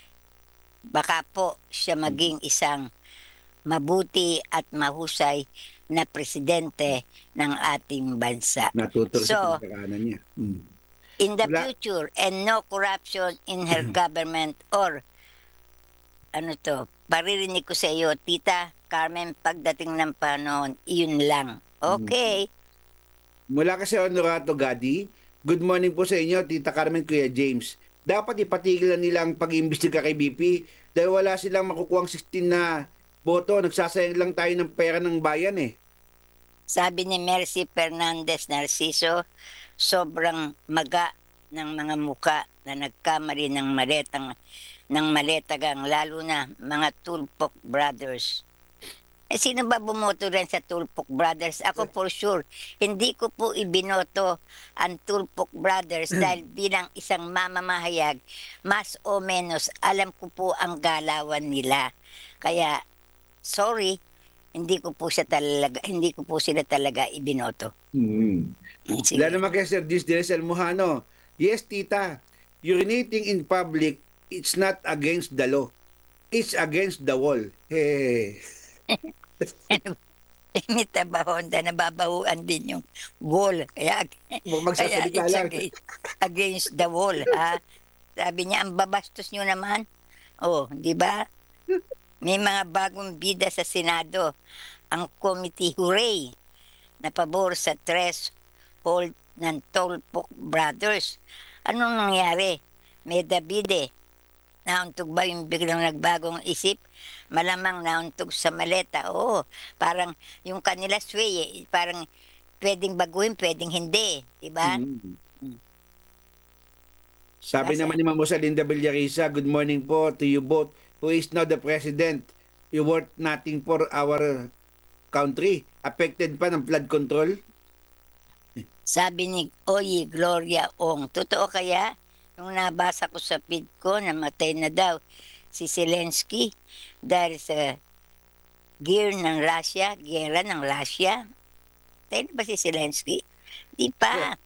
[SPEAKER 1] baka po siya maging isang mabuti at mahusay na presidente ng ating bansa.
[SPEAKER 2] Natuturo
[SPEAKER 1] So,
[SPEAKER 2] sa pinagkakanan niya. Mm.
[SPEAKER 1] In the
[SPEAKER 2] Wala-
[SPEAKER 1] future, and no corruption in her government or ano to, paririnig ko sa iyo, Tita Carmen, pagdating ng panahon, iyon lang. Okay.
[SPEAKER 2] Mula kasi Honorato Gadi, good morning po sa inyo, Tita Carmen, Kuya James. Dapat ipatigil na nila ang pag-iimbestiga kay B P dahil wala silang makukuhang sixteen na boto. Nagsasayang lang tayo ng pera ng bayan eh.
[SPEAKER 1] Sabi ni Mercy Fernandez Narciso, sobrang maga ng mga muka na nagkamali ng maletang ng maletagang, lalo na mga Tulpok Brothers. Eh, sino ba bumoto rin sa Tulpok Brothers? Ako for sure, hindi ko po ibinoto ang Tulpok Brothers dahil bilang isang mamamahayag, mas o menos alam ko po ang galawan nila. Kaya, sorry, hindi ko po siya talaga, hindi ko po sila talaga ibinoto.
[SPEAKER 2] Hmm.
[SPEAKER 1] Sige.
[SPEAKER 2] Wala naman kay Sir Dis Diresel Mojano. Yes, Tita, urinating in public, it's not against the law. It's against the wall. Hey.
[SPEAKER 1] May tabahonda, nababahuan din yung wall. Kaya, kaya
[SPEAKER 2] Magsasalita
[SPEAKER 1] it's
[SPEAKER 2] lang.
[SPEAKER 1] against, against the wall, ha? Sabi niya, ang babastos nyo naman. Oh, di ba? May mga bagong bida sa Senado. Ang committee, hooray, na pabor sa threshold ng Tolpok Brothers. Anong nangyari? May Davide. Nauntog ba yung biglang nagbagong isip? Malamang nauntog sa maleta. Oo, parang yung kanila sway, eh, parang pwedeng baguhin, pwedeng hindi. Diba?
[SPEAKER 2] Mm. Sabi
[SPEAKER 1] Kasi-
[SPEAKER 2] naman ni Ma'am Rosalinda Villarisa, good morning po to you both, who is now the president. You worth nothing for our country. Affected pa ng flood control?
[SPEAKER 1] Sabi ni Oye Gloria Ong, totoo kaya? Nung nabasa ko sa feed ko, namatay na daw si Zelensky dahil sa gear ng Russia, gera ng Russia. Tayo na ba si Zelensky? Di pa.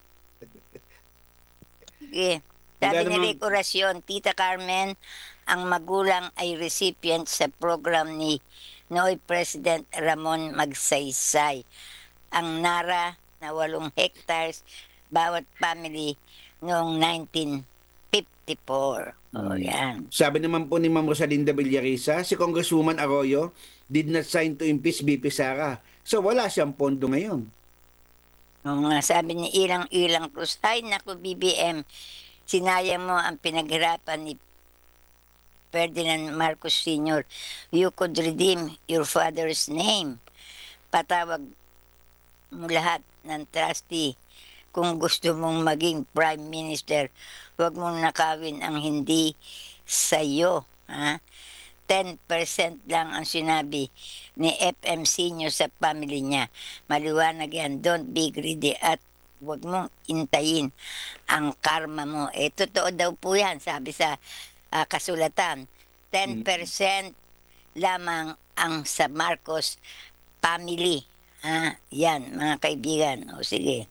[SPEAKER 1] Sige. Sabi
[SPEAKER 2] Wala
[SPEAKER 1] ni
[SPEAKER 2] namang-
[SPEAKER 1] Rico Racion, Tita Carmen, ang magulang ay recipient sa program ni Noy President Ramon Magsaysay. Ang Nara na walong hectares bawat family noong nineteen fifty-four. O
[SPEAKER 2] Mm.
[SPEAKER 1] yan.
[SPEAKER 2] Sabi naman po ni Ma'am Rosalinda Villarisa, si Congresswoman Arroyo did not sign to impeach B P Sara. So wala siyang pondo ngayon.
[SPEAKER 1] Oo nga, sabi ni Ilang-Ilang Cruz, ay naku B B M, sinayang mo ang pinaghirapan ni Ferdinand Marcos Senior You could redeem your father's name. Patawag mo lahat ng trustee. Kung gusto mong maging prime minister, huwag mong nakawin ang hindi sa'yo. Ha? ten percent lang ang sinabi ni F M Senior sa family niya. Maliwanag yan, don't be greedy at huwag mong intayin ang karma mo. Eh, totoo daw po yan, sabi sa ah, kasulatan. ten percent lamang ang sa Marcos family. Ha? Yan, mga kaibigan. O sige.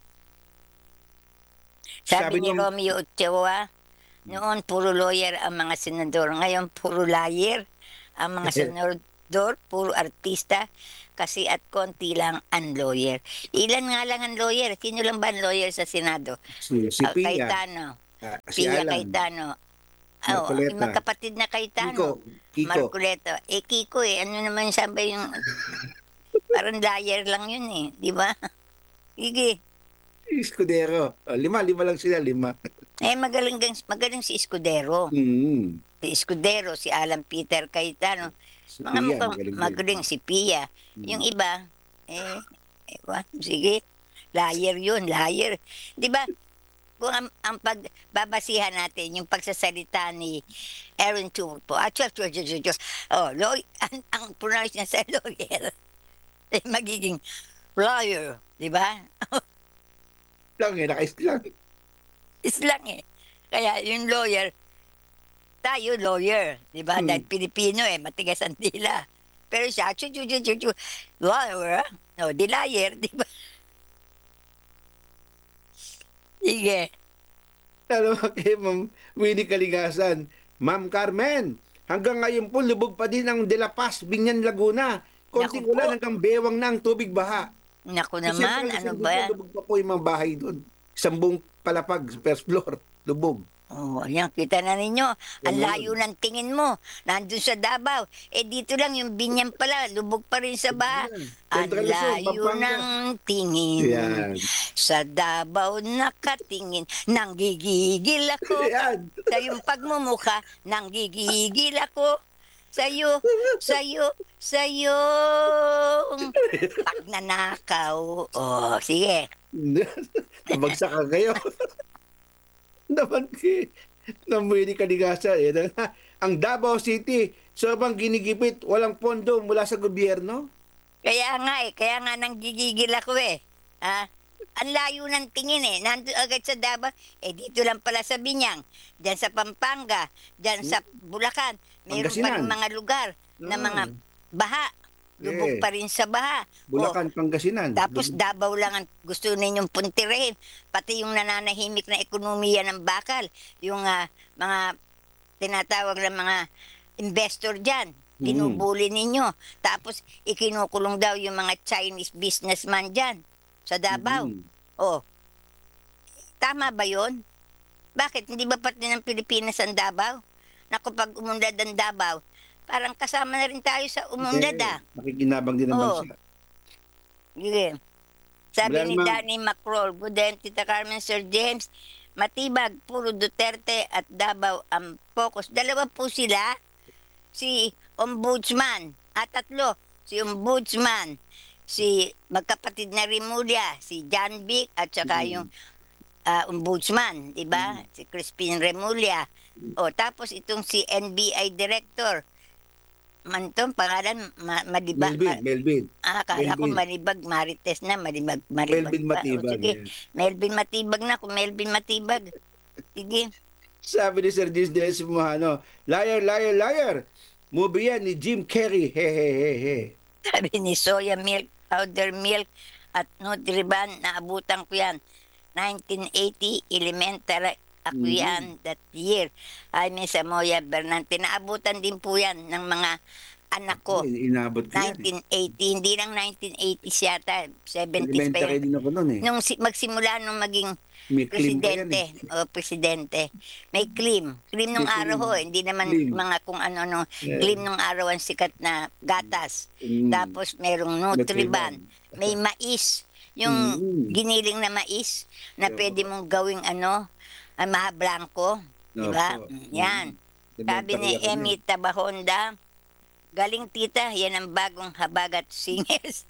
[SPEAKER 1] Sabi,
[SPEAKER 2] Sabi
[SPEAKER 1] ni
[SPEAKER 2] nung-
[SPEAKER 1] Romeo Ochoa, noon puro lawyer ang mga senador. Ngayon puro liar ang mga senador, puro artista. kasi at konti lang ang lawyer. Ilan nga lang ang lawyer? Sino lang ba ang lawyer sa Senado?
[SPEAKER 2] Si, si
[SPEAKER 1] Ah,
[SPEAKER 2] Pia,
[SPEAKER 1] Cayetano.
[SPEAKER 2] ah, si
[SPEAKER 1] Pia
[SPEAKER 2] Alan,
[SPEAKER 1] Cayetano. Oh, yung
[SPEAKER 2] Marcoleta,
[SPEAKER 1] magkapatid na
[SPEAKER 2] Kiko,
[SPEAKER 1] Cayetano.
[SPEAKER 2] Kiko.
[SPEAKER 1] Marculeta. Eh, Kiko eh. Ano naman sabi yung... Parang liar lang yun eh. Di ba? Sige.
[SPEAKER 2] Escudero. Oh, lima, lima lang sila, lima.
[SPEAKER 1] Eh, magaling, gang- magaling si Escudero.
[SPEAKER 2] Mm.
[SPEAKER 1] Si Escudero, si Alan Peter Cayetano.
[SPEAKER 2] Si
[SPEAKER 1] Mga
[SPEAKER 2] Pia,
[SPEAKER 1] mukhang
[SPEAKER 2] magaling din.
[SPEAKER 1] magaling si Pia. Yung
[SPEAKER 2] Mm.
[SPEAKER 1] iba, eh, ewan, sige. Liar yun, liar. Di ba? Kung ang, ang pagbabasihan natin, yung pagsasalita ni Aaron Tulfo, ah, Diyos, Diyos, Diyos, Diyos, oh, law- ang, ang pronounce niya sa lawyer, eh, magiging lawyer, di ba?
[SPEAKER 2] Lang eh, nakais lang.
[SPEAKER 1] Islang eh. Kaya yung lawyer, tayo lawyer, di ba?
[SPEAKER 2] Hmm.
[SPEAKER 1] Dahil Pilipino eh, matigas ang dila. Pero siya, chu, chu, chu, chu, chu, lawyer, no, di liar, di ba? Sige.
[SPEAKER 2] Alam mo kay Ma'am Winnie Kaligasan, Ma'am Carmen, hanggang ngayon po lubog pa din ang De La Paz, Binyan, Laguna. Konting
[SPEAKER 1] Naku po.
[SPEAKER 2] ulan hanggang bewang na ang tubig baha.
[SPEAKER 1] Naku
[SPEAKER 2] Kasi
[SPEAKER 1] naman,
[SPEAKER 2] pala
[SPEAKER 1] ano
[SPEAKER 2] isang
[SPEAKER 1] ba?
[SPEAKER 2] dito, lubog pa po yung mga bahay doon. Isang buong palapag, first floor, lubog.
[SPEAKER 1] Oh, ayan, kita na ninyo. Ang
[SPEAKER 2] Ganun.
[SPEAKER 1] layo ng tingin mo. Nandun sa Davao. Eh, dito lang yung binyan pala. Lubog pa rin sa baha. Ang
[SPEAKER 2] Central Luzon,
[SPEAKER 1] layo
[SPEAKER 2] Pampanga.
[SPEAKER 1] ng tingin.
[SPEAKER 2] Yan.
[SPEAKER 1] Sa Davao nakatingin. Nanggigigil ako.
[SPEAKER 2] Yan.
[SPEAKER 1] Sa iyong pagmumukha. Nanggigigil ako. Sa'yo, sa'yo, sa'yo. Pagnanakaw. Oh, sige.
[SPEAKER 2] Nabagsak ka kayo. Naman kay Namuli Kaligasan. Eh. Ang Davao City, sobrang ginigipit, walang pondo mula sa gobyerno.
[SPEAKER 1] Kaya nga eh, kaya nga nanggigigil ako eh. Ha? Ang layo ng tingin eh. Nandun agad sa Davao. Eh dito lang pala sa Binyang. Diyan sa Pampanga. Diyan sa Bulacan. Mayroon pa rin
[SPEAKER 2] Pangasinan.
[SPEAKER 1] mga lugar na
[SPEAKER 2] Mm.
[SPEAKER 1] mga baha. Lubog
[SPEAKER 2] Eh.
[SPEAKER 1] pa rin sa baha. O,
[SPEAKER 2] Bulacan, Pangasinan.
[SPEAKER 1] tapos Davao lang ang gusto ninyong puntirin. Pati yung nananahimik na ekonomiya ng bakal. Yung ah, mga tinatawag ng mga investor dyan.
[SPEAKER 2] Mm.
[SPEAKER 1] Binubuli ninyo. Tapos ikinukulong daw yung mga Chinese businessman dyan sa Davao.
[SPEAKER 2] Mm.
[SPEAKER 1] Oh, tama ba yon? Bakit? Hindi ba pati ng Pilipinas ang Davao? Naku, pag umunlad ang Davao, parang kasama na rin tayo sa umunlad
[SPEAKER 2] Eh,
[SPEAKER 1] ah.
[SPEAKER 2] Makikinabang din ang
[SPEAKER 1] Oo.
[SPEAKER 2] bansa.
[SPEAKER 1] Sige. Sabi
[SPEAKER 2] Wala
[SPEAKER 1] ni
[SPEAKER 2] namang-
[SPEAKER 1] Danny Macrol, good day, Tita Carmen, Sir James, matibag, puro Duterte at Davao ang focus. Dalawa po sila, si Ombudsman, at tatlo, si Ombudsman, si magkapatid na Rimulya, si John Vic, at saka
[SPEAKER 2] Mm.
[SPEAKER 1] yung ah, Ombudsman, di ba? Si Crispin Remulla. O, tapos itong si N B I Director, man to, pangalan, ma, Malibag.
[SPEAKER 2] Melvin,
[SPEAKER 1] Ma-
[SPEAKER 2] Melvin.
[SPEAKER 1] ah, akala ko
[SPEAKER 2] Melvin.
[SPEAKER 1] Malibag, Marites na, Malibag, Malibag.
[SPEAKER 2] Melvin
[SPEAKER 1] pa. O,
[SPEAKER 2] Matibag.
[SPEAKER 1] sige,
[SPEAKER 2] yan.
[SPEAKER 1] Melvin Matibag na, kung Melvin Matibag. Sige.
[SPEAKER 2] Sabi ni Sir Gis de Simujano, liar, liar, liar. Movie yan ni Jim Carrey. He, he, he, he.
[SPEAKER 1] Sabi ni Soya Milk, Powder Milk, at Nutriban, naabutan ko yan. nineteen eighty, elementary ako
[SPEAKER 2] Mhm.
[SPEAKER 1] yan that year. Ay, may Samoya Bernante. Naabutan din po yan ng mga anak ko.
[SPEAKER 2] Eh, Inabot ko yan. eh.
[SPEAKER 1] nineteen eighty, hindi lang nineteen eighties yata, seventies pa
[SPEAKER 2] Elementary
[SPEAKER 1] yan.
[SPEAKER 2] din ako noon eh.
[SPEAKER 1] Nung si, magsimula nung maging
[SPEAKER 2] May claim pa yan
[SPEAKER 1] presidente,
[SPEAKER 2] eh.
[SPEAKER 1] o presidente, may claim. Claim nung
[SPEAKER 2] May
[SPEAKER 1] araw
[SPEAKER 2] claim.
[SPEAKER 1] ho, hindi naman
[SPEAKER 2] Claim.
[SPEAKER 1] mga kung ano-ano.
[SPEAKER 2] Yeah.
[SPEAKER 1] Claim nung araw ang sikat na gatas.
[SPEAKER 2] Mm.
[SPEAKER 1] Tapos merong Nutriban. May mais. Yung
[SPEAKER 2] Mm.
[SPEAKER 1] giniling na mais na
[SPEAKER 2] Yeah.
[SPEAKER 1] pwede mong gawing ano, ah, maha blanco. Di ba?
[SPEAKER 2] Opo.
[SPEAKER 1] Mm, Yan.
[SPEAKER 2] Mm.
[SPEAKER 1] Sabi ni
[SPEAKER 2] Elementary ako
[SPEAKER 1] Emmy Tabahonda, galing tita, yan ang bagong habagat singers.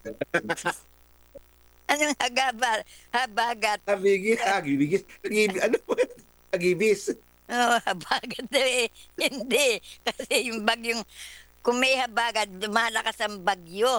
[SPEAKER 1] Anong hagaba, habagat?
[SPEAKER 2] nun. Agibis, agibis. Agibis, ano po? Agibis.
[SPEAKER 1] Oh, habagat na eh. Hindi. Kasi yung bagyong, kung may habagat, lumalakas ang bagyo.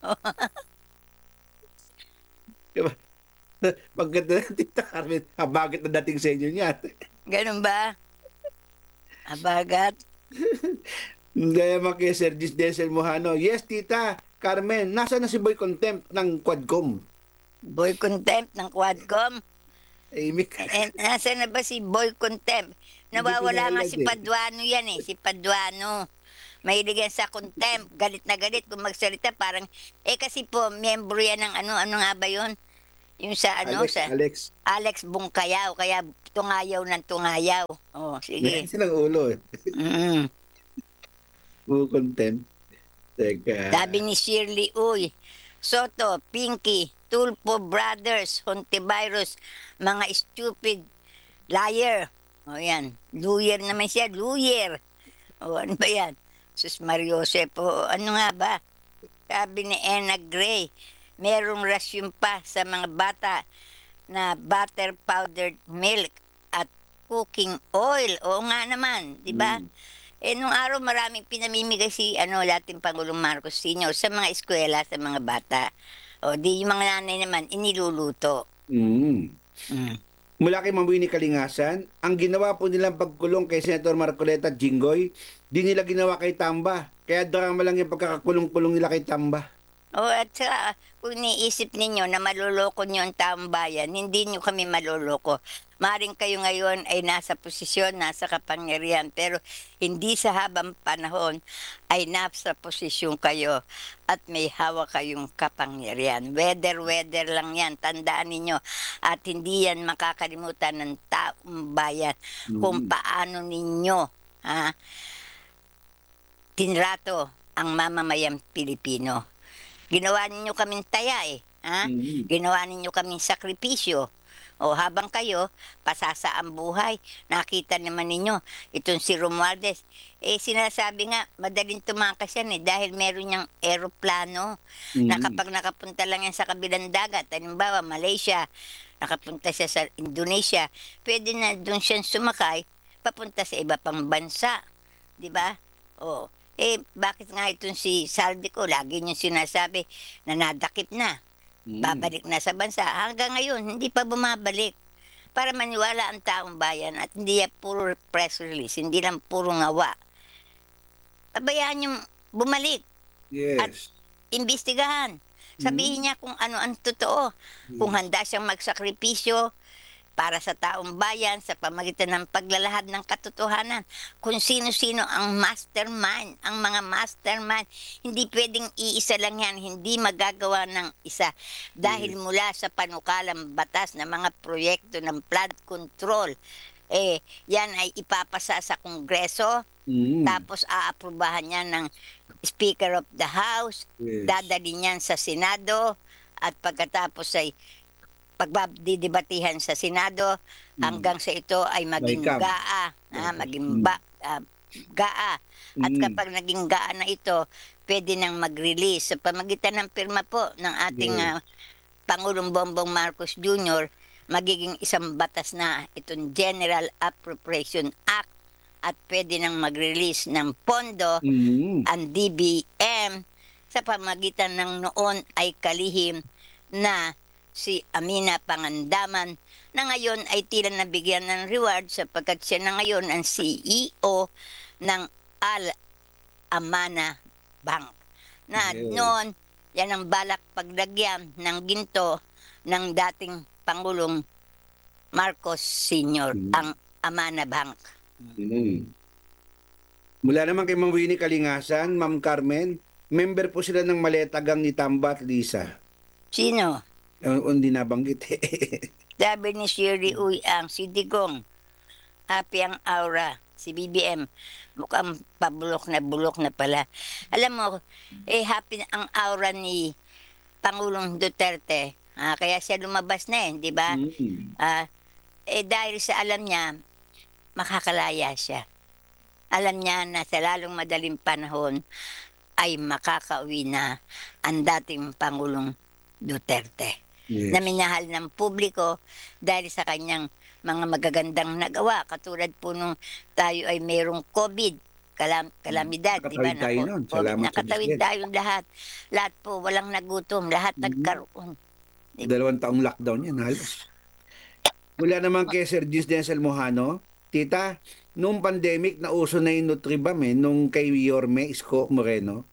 [SPEAKER 2] Diba? Pagkanda na Tita Carmen, habagit na dating sa inyo niyan.
[SPEAKER 1] Ganun ba? Habagat.
[SPEAKER 2] Dahil mga kay Sir Gis Desel Mojano, yes, Tita Carmen, nasa na si Boy Contempt ng Quadcom?
[SPEAKER 1] Boy Contempt ng Quadcom.
[SPEAKER 2] Amy,
[SPEAKER 1] Eh, nasa na ba si Boy Contempt? Nawawala nga
[SPEAKER 2] pinalad
[SPEAKER 1] si
[SPEAKER 2] eh.
[SPEAKER 1] Paduano yan eh. Si Paduano. Mahilig yan sa contempt. Galit na galit kung magsalita. Parang, eh kasi po, miyembro yan ng ano, ano nga ba yun? Yung sa ano,
[SPEAKER 2] Alex,
[SPEAKER 1] sa
[SPEAKER 2] Alex.
[SPEAKER 1] Alex Bungkayaw. Kaya tungayaw ng tungayaw. Oh,
[SPEAKER 2] Meron
[SPEAKER 1] sige.
[SPEAKER 2] silang ulo eh.
[SPEAKER 1] Mm.
[SPEAKER 2] Full contempt. Teka.
[SPEAKER 1] Sabi ni Shirley Uy, Soto, Pinky, Tulpo Brothers, Hontivirus, mga stupid liar. O yan, lawyer naman siya, lawyer. O ano ba yan? Sus Mariosep, o ano nga ba? Sabi ni Enna Gray, merong rasyon pa sa mga bata na butter powdered milk at cooking oil. Oo nga naman, di ba?
[SPEAKER 2] Mm.
[SPEAKER 1] Eh, nung araw maraming pinamimigay si ano, dating Pangulong Marcos Senior sa mga eskwela, sa mga bata. O di yung mga nanay naman, iniluluto.
[SPEAKER 2] Mm.
[SPEAKER 1] Mm.
[SPEAKER 2] Mula kay Ma'am Winnie Kalingasan, ang ginawa po nilang pagkulong kay Senator Marcoleta at Jinggoy, di nila ginawa kay Tamba. Kaya drama lang yung pagkakakulong-kulong nila kay Tamba.
[SPEAKER 1] O at saka, kung iniisip ninyo na maluloko nyo ang taong bayan, hindi nyo kami maluloko. Maring kayo ngayon ay nasa posisyon, nasa kapangyarihan, pero hindi sa habang panahon ay nasa posisyon kayo at may hawak kayong kapangyarihan. Weather-weather lang yan, tandaan ninyo. At hindi yan makakalimutan ng taong bayan kung
[SPEAKER 2] Mm.
[SPEAKER 1] paano ninyo ha, tinrato ang mamamayang Pilipino. Ginawa ninyo kaming taya eh. Ha?
[SPEAKER 2] Mm.
[SPEAKER 1] Ginawa ninyo kaming sakripisyo. O habang kayo, pasasa ang buhay. Nakita naman ninyo, itong si Romualdez. Eh sinasabi nga, madaling tumakas yan eh. Dahil meron niyang eroplano.
[SPEAKER 2] Mm.
[SPEAKER 1] Na kapag nakapunta lang yan sa kabilang dagat, halimbawa Malaysia, nakapunta siya sa Indonesia, pwede na doon siya sumakay, papunta sa iba pang bansa. Di ba? O, eh, bakit nga itong si Saldico, lagi niyong sinasabi na nadakip na,
[SPEAKER 2] Mm.
[SPEAKER 1] babalik na sa bansa. Hanggang ngayon, hindi pa bumabalik. Para maniwala ang taong bayan at hindi yan puro press release, hindi lang puro ngawa. Pabayaan niyong bumalik,
[SPEAKER 2] Yes.
[SPEAKER 1] imbestigahan. Sabihin niya kung ano ang totoo. Kung handa siyang magsakripisyo para sa taong bayan sa pamagitan ng paglalahad ng katotohanan. Kung sino-sino ang mastermind, ang mga mastermind, hindi pwedeng iisa lang yan, hindi magagawa ng isa. Dahil mula sa panukalang batas ng mga proyekto ng flood control, eh, yan ay ipapasa sa Kongreso,
[SPEAKER 2] Mm.
[SPEAKER 1] tapos aaprubahan niya ng Speaker of the House,
[SPEAKER 2] Yes.
[SPEAKER 1] dadali niyan sa Senado, at pagkatapos ay pagdidebatihan sa Senado hanggang sa ito ay maging
[SPEAKER 2] Baikam.
[SPEAKER 1] gaa, ah, maging ba, ah, gaa. At
[SPEAKER 2] Mm.
[SPEAKER 1] kapag naging gaa na ito, pwede nang mag-release sa pamagitan ng pirma po ng ating
[SPEAKER 2] Yeah.
[SPEAKER 1] ah, Pangulong Bongbong Marcos Junior, magiging isang batas na itong General Appropriation Act at pwede nang mag-release ng pondo
[SPEAKER 2] Mm.
[SPEAKER 1] ang D B M sa pamagitan ng noon ay kalihim na si Amina Pangandaman na ngayon ay tila nabigyan ng reward sapagkat siya na ngayon ang C E O ng Al Amana Bank. Na
[SPEAKER 2] Yes.
[SPEAKER 1] noon, yan ang balak paglagyan ng ginto ng dating Pangulong Marcos Senior,
[SPEAKER 2] Mm.
[SPEAKER 1] ang Amana Bank.
[SPEAKER 2] Mm. Mula naman kay Ma'am Winnie Kalingasan, Ma'am Carmen, member po sila ng Maletagang ni Tamba at Lisa.
[SPEAKER 1] Sino?
[SPEAKER 2] Uh, hindi nabanggit eh.
[SPEAKER 1] Sabi ni Shirley Uy ang si Digong, happy ang aura, si B B M, mukhang pabulok na bulok na pala. Alam mo, eh happy ang aura ni Pangulong Duterte, ah, kaya siya lumabas na eh, di ba?
[SPEAKER 2] Mm.
[SPEAKER 1] Ah, eh dahil sa alam niya, makakalaya siya. Alam niya na sa lalong madaling panahon ay makakauwi na ang dating Pangulong Duterte.
[SPEAKER 2] Yes.
[SPEAKER 1] Na minahal ng publiko dahil sa kanyang mga magagandang nagawa. Katulad po nung tayo ay mayroong COVID, kalam, kalamidad, di ba?
[SPEAKER 2] Nakatawid tayo
[SPEAKER 1] Na-
[SPEAKER 2] nun.
[SPEAKER 1] COVID,
[SPEAKER 2] Salamat sa
[SPEAKER 1] nakatawid
[SPEAKER 2] Diyos.
[SPEAKER 1] tayong lahat. Lahat po, walang nagutom, lahat
[SPEAKER 2] Mhm.
[SPEAKER 1] nagkaroon.
[SPEAKER 2] Dalawang taong lockdown yan halos. Mula naman kay Sir Gis Denzel Mojano, Tita, nung pandemic, nauso na yung Nutribam eh, nung kay Yorme Isko Moreno.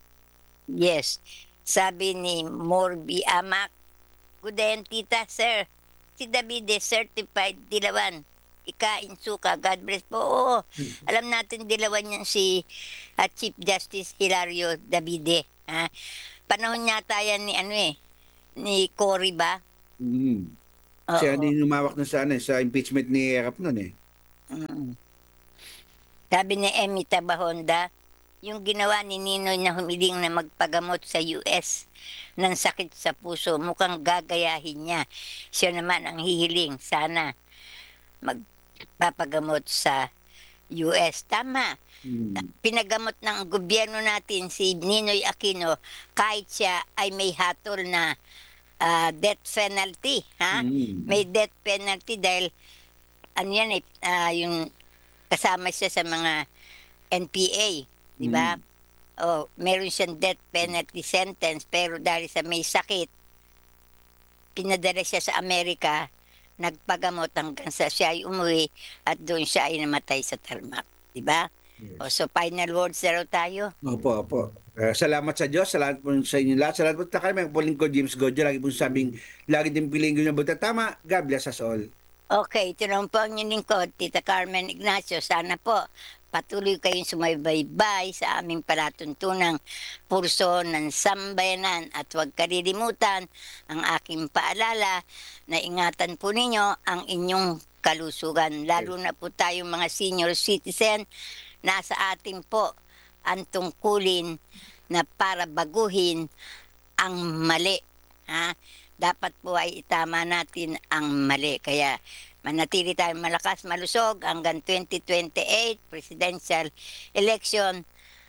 [SPEAKER 1] Yes. Sabi ni Morby Amak, good day, tita, sir. Si David is certified Dilawan. ikain suka. God bless po. Oo, alam natin dilawan yan si ah, Chief Justice Hilario Davide. Ha? Panahon yata yan ni ano eh, ni Cory ba?
[SPEAKER 2] Mm. Siya
[SPEAKER 1] Oo.
[SPEAKER 2] din lumawak na sa, ano, eh, sa impeachment ni Erap noon eh.
[SPEAKER 1] Mm. Sabi ni Emmy Tabahonda, yung ginawa ni Ninoy na humiling na magpagamot sa U S ng sakit sa puso, mukhang gagayahin niya. Siya naman ang hihiling, sana magpapagamot sa U S. Tama.
[SPEAKER 2] Mm.
[SPEAKER 1] Pinagamot ng gobyerno natin si Ninoy Aquino kahit siya ay may hatol na ah, death penalty. Ha?
[SPEAKER 2] Mm.
[SPEAKER 1] May death penalty dahil ano yan eh, ah, yung kasama siya sa mga N P A, di ba? Oh, meron siyang death penalty sentence pero dahil sa may sakit, pinadala siya sa Amerika, nagpagamot hanggang sa siya ay umuwi at doon siya ay namatay sa tarmac, di ba?
[SPEAKER 2] Yes.
[SPEAKER 1] O so final words na raw tayo.
[SPEAKER 2] Opo, opo. Eh, salamat sa Diyos, salamat po sa inyo lahat. Salamat po sa kami, po lingkod James Godjo. Lagi po sabing, lagi din piling ko na buta. Tama, God bless us all.
[SPEAKER 1] Okay, ito naman po ang inyong lingkod, Tita Carmen Ignacio. Sana po patuloy kayong sumaybaybay sa aming palatuntunang pulso ng sambayanan at huwag kalilimutan ang aking paalala na ingatan po ninyo ang inyong kalusugan. Lalo na po tayong mga senior citizen, nasa atin po ang tungkulin na para baguhin ang mali. Ha? Dapat po ay itama natin ang mali. Kaya manatili tayong malakas, malusog hanggang twenty twenty-eight presidential election.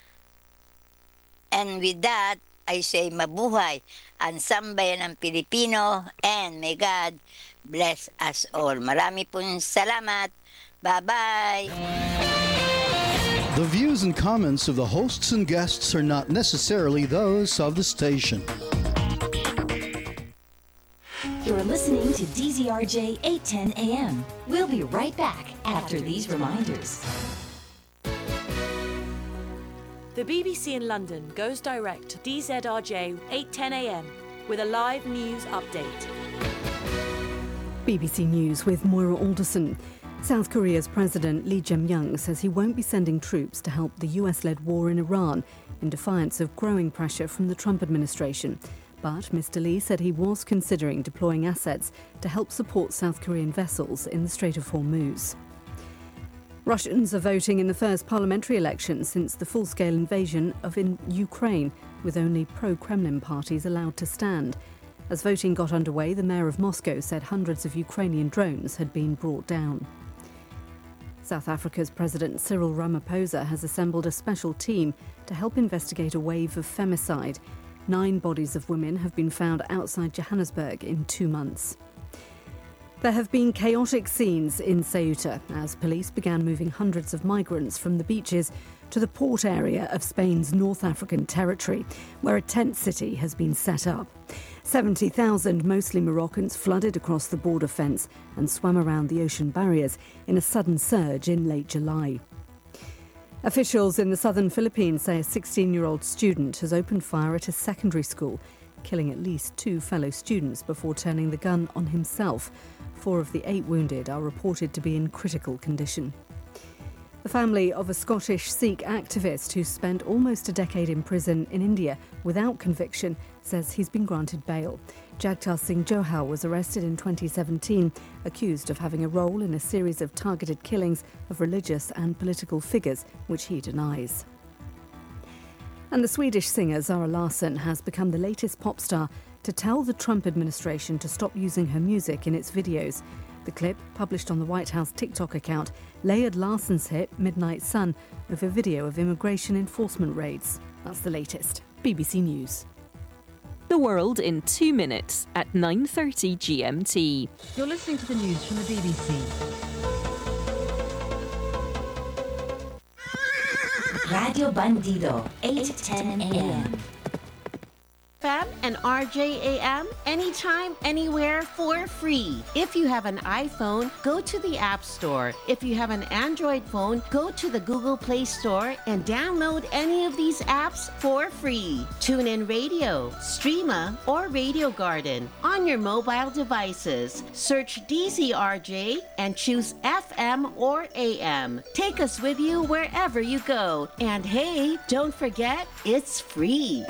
[SPEAKER 1] And with that, I say mabuhay ang sambayan ng Pilipino and may God bless us all. Marami pong salamat. Bye-bye!
[SPEAKER 3] The views and comments of the hosts and guests are not necessarily those of the station.
[SPEAKER 4] You're listening to D Z R J eight ten A M. We'll be right back after these reminders.
[SPEAKER 5] The B B C in London goes direct to D Z R J eight ten A M with a live news update.
[SPEAKER 6] B B C News with Moira Alderson. South Korea's President Lee Jae-myung says he won't be sending troops to help the U S-led war in Iran in defiance of growing pressure from the Trump administration. But Mister Lee said he was considering deploying assets to help support South Korean vessels in the Strait of Hormuz. Russians are voting in the first parliamentary election since the full-scale invasion of in Ukraine, with only pro-Kremlin parties allowed to stand. As voting got underway, the mayor of Moscow said hundreds of Ukrainian drones had been brought down. South Africa's President Cyril Ramaphosa has assembled a special team to help investigate a wave of femicide. Nine bodies of women have been found outside Johannesburg in two months. There have been chaotic scenes in Ceuta as police began moving hundreds of migrants from the beaches to the port area of Spain's North African territory, where a tent city has been set up. seventy thousand, mostly Moroccans, flooded across the border fence and swam around the ocean barriers in a sudden surge in late July. Officials in the southern Philippines say a sixteen-year-old student has opened fire at a secondary school, killing at least two fellow students before turning the gun on himself. Four of the eight wounded are reported to be in critical condition. The family of a Scottish Sikh activist who spent almost a decade in prison in India without conviction says he's been granted bail. Jagtar Singh Johal was arrested in twenty seventeen, accused of having a role in a series of targeted killings of religious and political figures, which he denies. And the Swedish singer Zara Larsson has become the latest pop star to tell the Trump administration to stop using her music in its videos. The clip, published on the White House TikTok account, layered Larsson's hit Midnight Sun with a video of immigration enforcement raids. That's the latest. B B C News.
[SPEAKER 7] The world in two minutes at nine thirty G M T.
[SPEAKER 8] You're listening to the news from the B B C.
[SPEAKER 4] Radio Bandido, eight ten A M.
[SPEAKER 9] M and R J A M anytime, anywhere for free. If you have an iPhone, go to the App Store. If you have an Android phone, go to the Google Play Store and download any of these apps for free. TuneIn Radio, Streama, or Radio Garden on your mobile devices. Search D Z R J and choose F M or A M. Take us with you wherever you go. And hey, don't forget, it's free.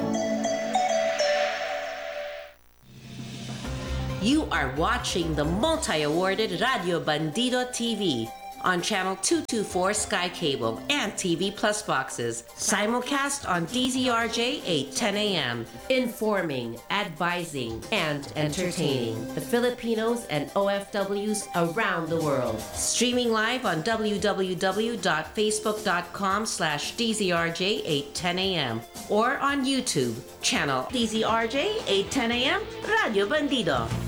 [SPEAKER 10] You are watching the multi-awarded Radio Bandido T V on channel two twenty-four Sky Cable and T V Plus boxes. Simulcast on D Z R J eight ten a m Informing, advising, and entertaining the Filipinos and O F Ws around the world. Streaming live on w w w dot facebook dot com slash D Z R J eight ten a m or on YouTube, channel D Z R J eight ten a m Radio Bandido.